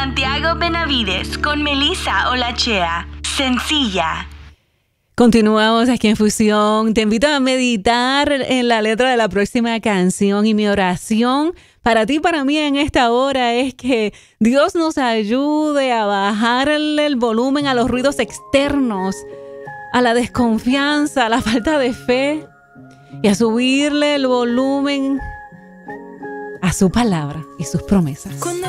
Santiago Benavides con Melissa Olachea. Sencilla. Continuamos aquí en Fusión. Te invito a meditar en la letra de la próxima canción y mi oración para ti y para mí en esta hora es que Dios nos ayude a bajarle el volumen a los ruidos externos, a la desconfianza, a la falta de fe y a subirle el volumen a su palabra y sus promesas.